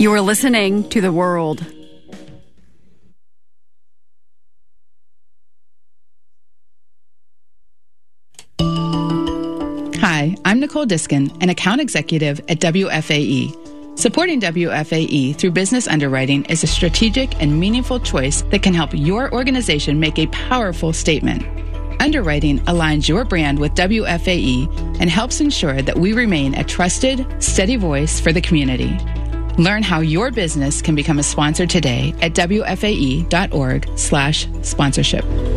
You are listening to The World. Hi, I'm Nicole Diskin, an account executive at WFAE. Supporting WFAE through business underwriting is a strategic and meaningful choice that can help your organization make a powerful statement. Underwriting aligns your brand with WFAE and helps ensure that we remain a trusted, steady voice for the community. Learn how your business can become a sponsor today at WFAE.org/sponsorship.